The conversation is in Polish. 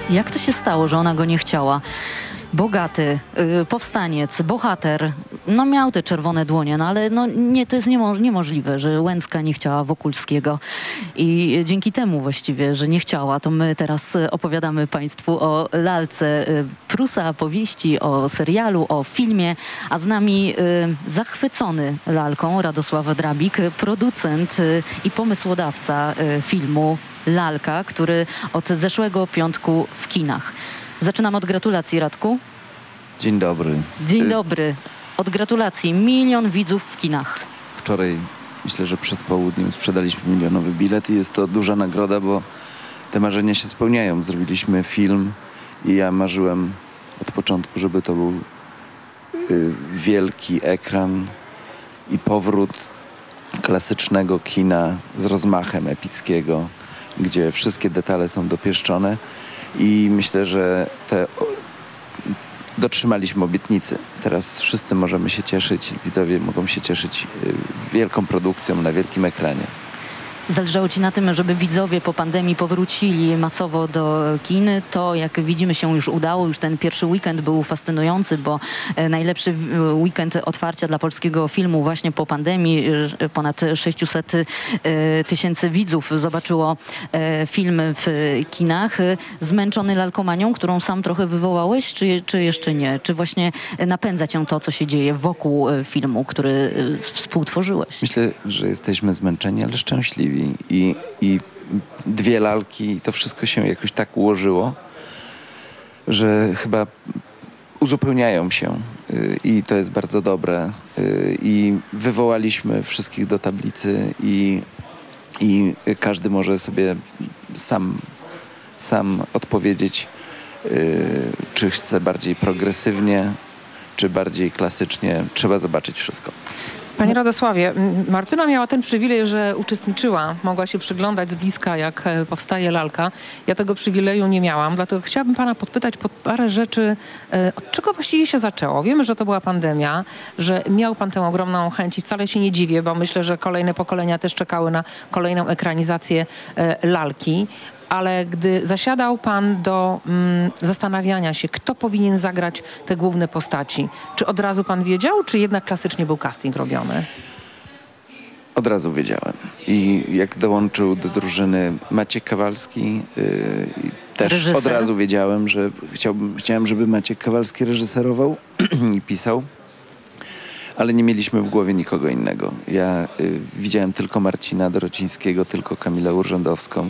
Jak to się stało, że ona go nie chciała? Bogaty, powstaniec, bohater, no miał te czerwone dłonie, no ale no nie, to jest niemożliwe, że Łęcka nie chciała Wokulskiego i dzięki temu właściwie, że nie chciała, to my teraz opowiadamy Państwu o lalce Prusa, powieści, o serialu, o filmie, a z nami zachwycony lalką Radosław Drabik, producent i pomysłodawca filmu Lalka, który od zeszłego piątku w kinach. Zaczynam od gratulacji, Radku. Dzień dobry. Dzień dobry. Od gratulacji. 1 milion widzów w kinach. Wczoraj, myślę, że przed południem sprzedaliśmy milionowy bilet i jest to duża nagroda, bo te marzenia się spełniają. Zrobiliśmy film i ja marzyłem od początku, żeby to był wielki ekran i powrót klasycznego kina z rozmachem epickiego, gdzie wszystkie detale są dopieszczone. I myślę, że dotrzymaliśmy obietnicy. Teraz wszyscy możemy się cieszyć, widzowie mogą się cieszyć wielką produkcją na wielkim ekranie. Zależało Ci na tym, żeby widzowie po pandemii powrócili masowo do kin. To, jak widzimy, się już udało. Już ten pierwszy weekend był fascynujący, bo najlepszy weekend otwarcia dla polskiego filmu właśnie po pandemii. Ponad 600 tysięcy widzów zobaczyło film w kinach. Zmęczony lalkomanią, którą sam trochę wywołałeś, czy jeszcze nie? Czy właśnie napędza Cię to, co się dzieje wokół filmu, który współtworzyłeś? Myślę, że jesteśmy zmęczeni, ale szczęśliwi. I dwie lalki, to wszystko się jakoś tak ułożyło, że chyba uzupełniają się i to jest bardzo dobre. I wywołaliśmy wszystkich do tablicy i każdy może sobie sam odpowiedzieć, czy chce bardziej progresywnie, czy bardziej klasycznie. Trzeba zobaczyć wszystko. Panie Radosławie, Martyna miała ten przywilej, że uczestniczyła, mogła się przyglądać z bliska, jak powstaje lalka. Ja tego przywileju nie miałam, dlatego chciałabym pana podpytać pod parę rzeczy, od czego właściwie się zaczęło. Wiemy, że to była pandemia, że miał pan tę ogromną chęć i wcale się nie dziwię, bo myślę, że kolejne pokolenia też czekały na kolejną ekranizację lalki. Ale gdy zasiadał pan do zastanawiania się, kto powinien zagrać te główne postaci, czy od razu pan wiedział, czy jednak klasycznie był casting robiony? Od razu wiedziałem. I jak dołączył do drużyny Maciek Kawalski, też Reżyser? od razu wiedziałem, że chciałem, żeby Maciek Kawalski reżyserował i pisał. Ale nie mieliśmy w głowie nikogo innego. Ja widziałem tylko Marcina Dorocińskiego, tylko Kamilę Urządowską.